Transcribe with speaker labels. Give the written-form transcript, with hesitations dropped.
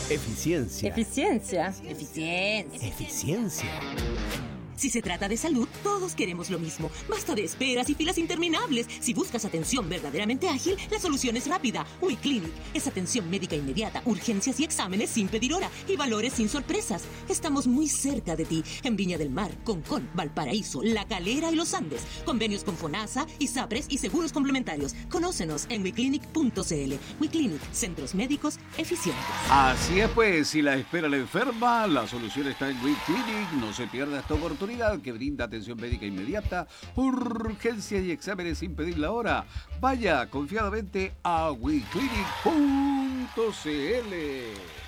Speaker 1: Eficiencia.
Speaker 2: Eficiencia. Eficiencia.
Speaker 1: Eficiencia.
Speaker 3: Si se trata de salud, todos queremos lo mismo. Basta de esperas y filas interminables. Si buscas atención verdaderamente ágil, la solución es rápida. WeClinic es atención médica inmediata, urgencias y exámenes sin pedir hora y valores sin sorpresas. Estamos muy cerca de ti, en Viña del Mar, Concón, Valparaíso, La Calera y Los Andes. Convenios con FONASA, ISAPRES y seguros complementarios. Conócenos en weclinic.cl. WeClinic, centros médicos eficientes.
Speaker 4: Así es, pues, si la espera la enferma, la solución está en WeClinic. No se pierda esta oportunidad que brinda atención médica inmediata, urgencias y exámenes sin pedir la hora. Vaya confiadamente a weclinic.cl.